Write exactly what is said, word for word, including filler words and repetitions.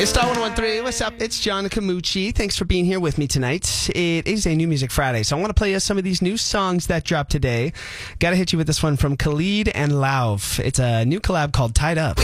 It's Star one oh one three. What's up? It's John Camucci. Thanks for being here with me tonight. It is a New Music Friday, so I want to play you some of these new songs that dropped today. Got to hit you with this one from Khalid and Lauv. It's a new collab called Tied Up.